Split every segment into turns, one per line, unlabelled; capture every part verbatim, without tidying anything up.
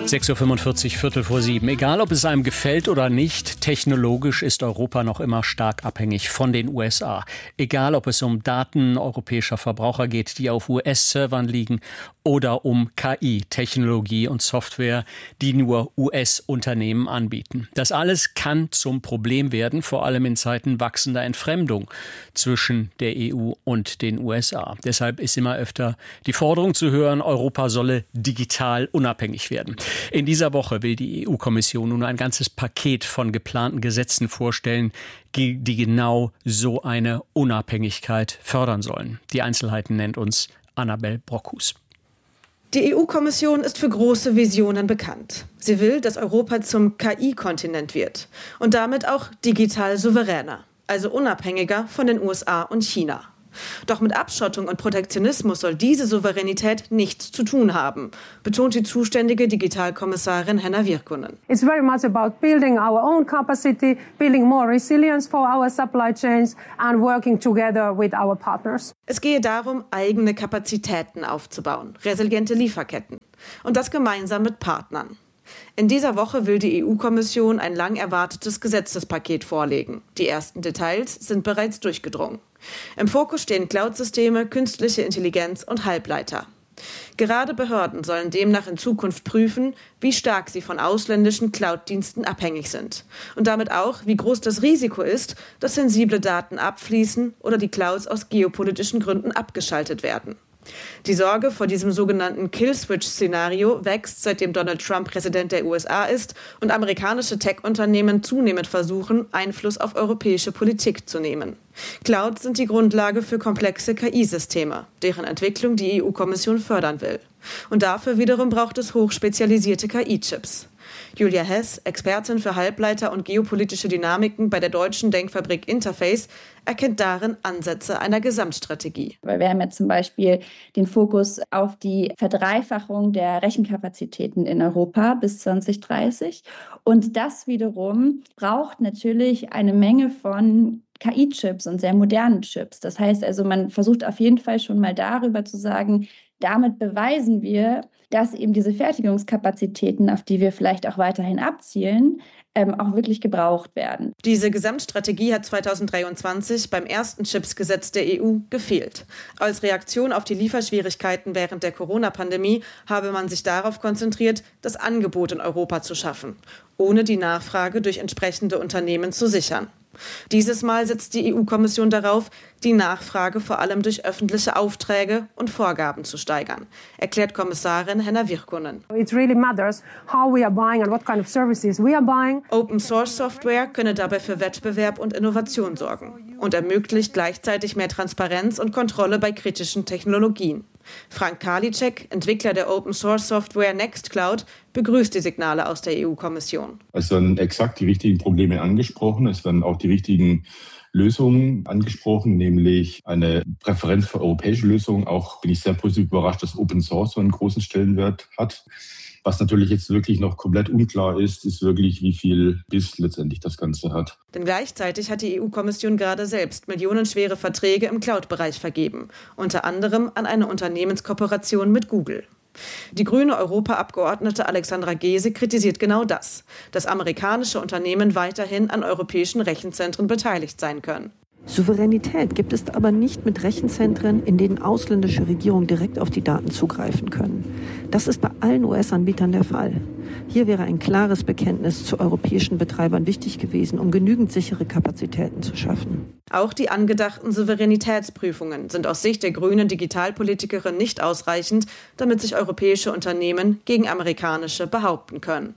sechs Uhr fünfundvierzig, Viertel vor sieben. Egal, ob es einem gefällt oder nicht, technologisch ist Europa noch immer stark abhängig von den U S A. Egal, ob es um Daten europäischer Verbraucher geht, die auf U S-Servern liegen, oder um K I, Technologie und Software, die nur U S-Unternehmen anbieten. Das alles kann zum Problem werden, vor allem in Zeiten wachsender Entfremdung zwischen der E U und den U S A. Deshalb ist immer öfter die Forderung zu hören, Europa solle digital unabhängig werden. In dieser Woche will die E U-Kommission nun ein ganzes Paket von geplanten Gesetzen vorstellen, die genau so eine Unabhängigkeit fördern sollen. Die Einzelheiten nennt uns Annabel Brockhus.
Die E U-Kommission ist für große Visionen bekannt. Sie will, dass Europa zum K I-Kontinent wird und damit auch digital souveräner, also unabhängiger von den U S A und China. Doch mit Abschottung und Protektionismus soll diese Souveränität nichts zu tun haben, betont die zuständige Digitalkommissarin Henna Virkkunen.
It's very much about building our own capacity, building more resilience for our supply chains and working together with our partners.
Es gehe darum, eigene Kapazitäten aufzubauen, resiliente Lieferketten und das gemeinsam mit Partnern. In dieser Woche will die E U-Kommission ein lang erwartetes Gesetzespaket vorlegen. Die ersten Details sind bereits durchgedrungen. Im Fokus stehen Cloud-Systeme, künstliche Intelligenz und Halbleiter. Gerade Behörden sollen demnach in Zukunft prüfen, wie stark sie von ausländischen Cloud-Diensten abhängig sind. Und damit auch, wie groß das Risiko ist, dass sensible Daten abfließen oder die Clouds aus geopolitischen Gründen abgeschaltet werden. Die Sorge vor diesem sogenannten Kill-Switch-Szenario wächst, seitdem Donald Trump Präsident der U S A ist und amerikanische Tech-Unternehmen zunehmend versuchen, Einfluss auf europäische Politik zu nehmen. Clouds sind die Grundlage für komplexe K I-Systeme, deren Entwicklung die E U-Kommission fördern will. Und dafür wiederum braucht es hochspezialisierte K I-Chips. Julia Hess, Expertin für Halbleiter und geopolitische Dynamiken bei der deutschen Denkfabrik Interface, erkennt darin Ansätze einer Gesamtstrategie.
Weil wir haben ja zum Beispiel den Fokus auf die Verdreifachung der Rechenkapazitäten in Europa bis zwanzig dreißig. Und das wiederum braucht natürlich eine Menge von K I-Chips und sehr modernen Chips. Das heißt also, man versucht auf jeden Fall schon mal darüber zu sagen, damit beweisen wir, dass eben diese Fertigungskapazitäten, auf die wir vielleicht auch weiterhin abzielen, ähm, auch wirklich gebraucht werden.
Diese Gesamtstrategie hat zweitausenddreiundzwanzig beim ersten Chips-Gesetz der E U gefehlt. Als Reaktion auf die Lieferschwierigkeiten während der Corona-Pandemie habe man sich darauf konzentriert, das Angebot in Europa zu schaffen, ohne die Nachfrage durch entsprechende Unternehmen zu sichern. Dieses Mal setzt die E U-Kommission darauf, die Nachfrage vor allem durch öffentliche Aufträge und Vorgaben zu steigern, erklärt Kommissarin Henna Virkkunen.
It really matters how we are buying and what kind of services we are buying.
Open-Source-Software könne dabei für Wettbewerb und Innovation sorgen und ermöglicht gleichzeitig mehr Transparenz und Kontrolle bei kritischen Technologien. Frank Karliczek, Entwickler der Open-Source-Software Nextcloud, begrüßt die Signale aus der E U-Kommission.
Es werden exakt die richtigen Probleme angesprochen, es werden auch die richtigen Lösungen angesprochen, nämlich eine Präferenz für europäische Lösungen. Auch bin ich sehr positiv überrascht, dass Open Source so einen großen Stellenwert hat. Was natürlich jetzt wirklich noch komplett unklar ist, ist wirklich, wie viel Biss letztendlich das Ganze hat.
Denn gleichzeitig hat die E U-Kommission gerade selbst millionenschwere Verträge im Cloud-Bereich vergeben, unter anderem an eine Unternehmenskooperation mit Google. Die grüne Europaabgeordnete Alexandra Gese kritisiert genau das, dass amerikanische Unternehmen weiterhin an europäischen Rechenzentren beteiligt sein können.
Souveränität gibt es aber nicht mit Rechenzentren, in denen ausländische Regierungen direkt auf die Daten zugreifen können. Das ist bei allen U S-Anbietern der Fall. Hier wäre ein klares Bekenntnis zu europäischen Betreibern wichtig gewesen, um genügend sichere Kapazitäten zu schaffen.
Auch die angedachten Souveränitätsprüfungen sind aus Sicht der grünen Digitalpolitikerin nicht ausreichend, damit sich europäische Unternehmen gegen amerikanische behaupten können.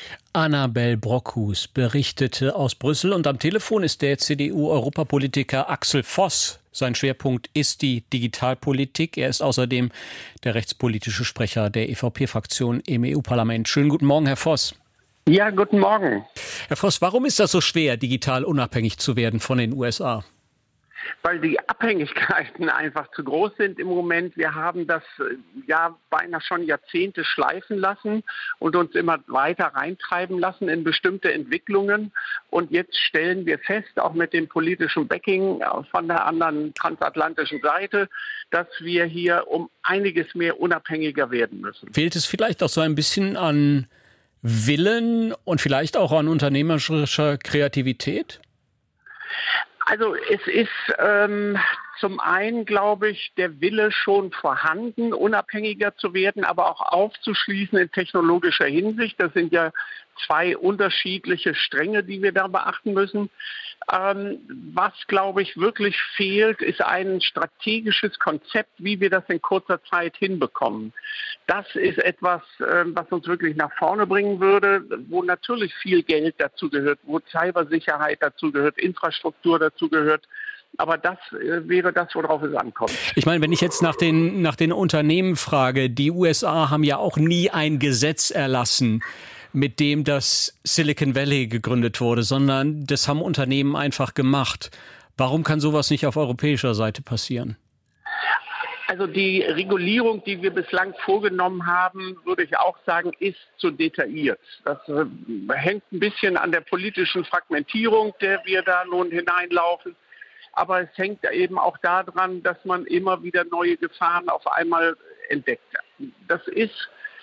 Annabel Brockhus berichtete aus Brüssel und am Telefon ist der C D U-Europapolitiker Axel Voss. Sein Schwerpunkt ist die Digitalpolitik. Er ist außerdem der rechtspolitische Sprecher der E V P-Fraktion im E U-Parlament. Schönen guten Morgen, Herr Voss.
Ja, guten Morgen.
Herr Voss, warum ist das so schwer, digital unabhängig zu werden von den U S A?
Weil die Abhängigkeiten einfach zu groß sind im Moment. Wir haben das ja beinahe schon Jahrzehnte schleifen lassen und uns immer weiter reintreiben lassen in bestimmte Entwicklungen. Und jetzt stellen wir fest, auch mit dem politischen Backing von der anderen transatlantischen Seite, dass wir hier um einiges mehr unabhängiger werden müssen.
Fehlt es vielleicht auch so ein bisschen an Willen und vielleicht auch an unternehmerischer Kreativität?
Also es ist ähm, zum einen, glaube ich, der Wille schon vorhanden, unabhängiger zu werden, aber auch aufzuschließen in technologischer Hinsicht. Das sind ja zwei unterschiedliche Stränge, die wir da beachten müssen. Ähm, was, glaube ich, wirklich fehlt, ist ein strategisches Konzept, wie wir das in kurzer Zeit hinbekommen. Das ist etwas, äh, was uns wirklich nach vorne bringen würde, wo natürlich viel Geld dazu gehört, wo Cybersicherheit dazu gehört, Infrastruktur dazu gehört. Aber das äh, wäre das, worauf es ankommt.
Ich meine, wenn ich jetzt nach den, nach den Unternehmen frage, die U S A haben ja auch nie ein Gesetz erlassen, mit dem das Silicon Valley gegründet wurde, sondern das haben Unternehmen einfach gemacht. Warum kann sowas nicht auf europäischer Seite passieren?
Also die Regulierung, die wir bislang vorgenommen haben, würde ich auch sagen, ist zu detailliert. Das äh, hängt ein bisschen an der politischen Fragmentierung, der wir da nun hineinlaufen. Aber es hängt eben auch daran, dass man immer wieder neue Gefahren auf einmal entdeckt. Das ist